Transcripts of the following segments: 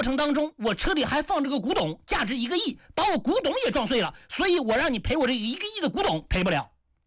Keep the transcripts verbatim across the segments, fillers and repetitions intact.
过程当中，我车里还放着个古董，价值一个亿，把我古董也撞碎了，所以我让你赔我这一个亿的古董，赔不了。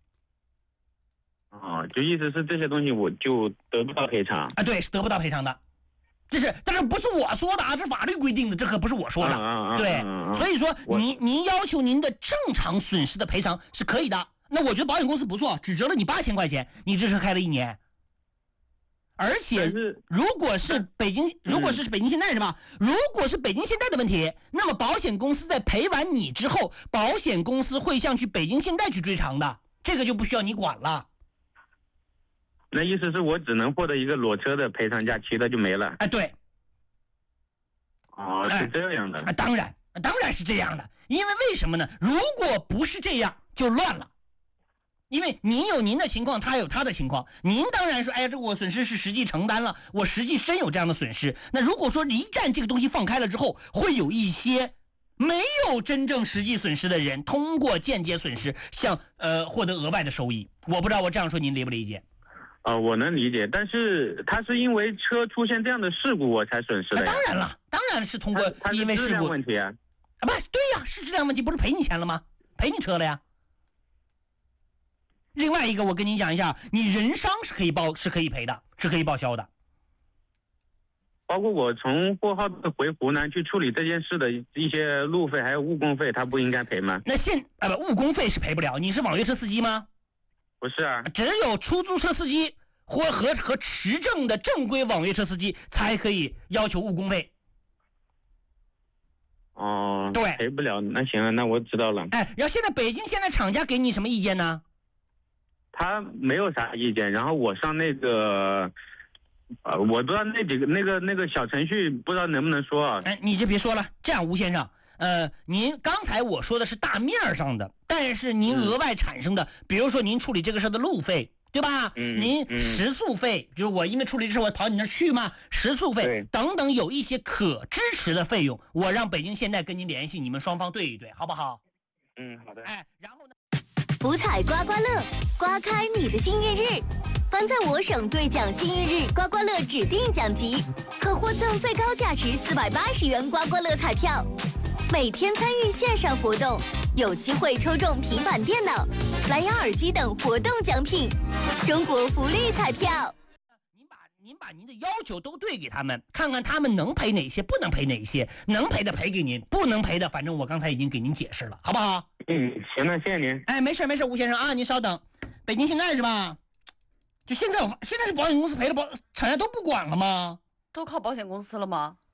哦，就意思是这些东西我就得不到赔偿啊？对，是得不到赔偿的。这是，但是不是我说的啊？这法律规定的，这可不是我说的。 啊啊、 对、 啊啊， 所以说您您要求您的正常损失的赔偿是可以的。那我觉得保险公司不错，只折了你八千块钱，你这车开了一年。而且，如果是北京，如果是北京现代是吧？如果是北京现代的问题，那么保险公司在赔完你之后，保险公司会向去北京现代去追偿的，这个就不需要你管了。 那意思是我只能获得一个裸车的赔偿价，其他就没了。 哎，对。 哦，是这样的。 哎，当然，当然是这样的。因为为什么呢？如果不是这样，就乱了。因为您有您的情况，他有他的情况。您当然说，哎呀，这我损失是实际承担了，我实际真有这样的损失。那如果说一旦这个东西放开了之后，会有一些没有真正实际损失的人，通过间接损失，像呃获得额外的收益。我不知道我这样说您理不理解？ 啊、呃，我能理解，但是他是因为车出现这样的事故我才损失的、啊。 当然了，当然是通过因为事故问题啊。 啊，不对呀，是质量问题，不是赔你钱了吗？赔你车了呀。另外一个，我跟你讲一下，你人伤是可以报，是可以赔的，是可以报销的。 包括我从拨号回湖南去处理这件事的一些路费还有误工费，他不应该赔吗？ 那现啊不，误工费是赔不了。你是网约车司机吗？ 不是啊， 只有出租车司机或和和持证的正规网约车司机才可以要求误工费。 哦， 对， 赔不了。那行了，那我知道了。 哎，然后现在北京现在厂家给你什么意见呢？ 他没有啥意见，然后我上那个，呃，我不知道那几个那个那个小程序不知道能不能说啊？ 哎，你就别说了。这样，吴先生，呃，您刚才我说的是大面上的，但是您额外产生的，嗯、比如说您处理这个事的路费，对吧？ 嗯， 您食宿费，就是我因为处理这事我跑你那儿去嘛，食宿费等等，有一些可支持的费用，我让北京现代跟您联系，你们双方对一对，好不好？ 嗯，好的。 哎，然后呢？ 福彩刮刮乐，刮开你的幸运日。凡在我省兑奖幸运日刮刮乐指定奖级，可获赠最高价值四百八十元刮刮乐彩票。每天参与线上活动，有机会抽中平板电脑、蓝牙耳机等活动奖品。中国福利彩票。 您把您把您的要求都对给他们，看看他们能赔哪些，不能赔哪些，能赔的赔给您，不能赔的，反正我刚才已经给您解释了，好不好？ 嗯，行了，谢谢您。 哎，没事没事，吴先生啊，您稍等。北京现在是吧？就现在，现在是保险公司赔了，保厂家都不管了吗？ 都靠保险公司了吗？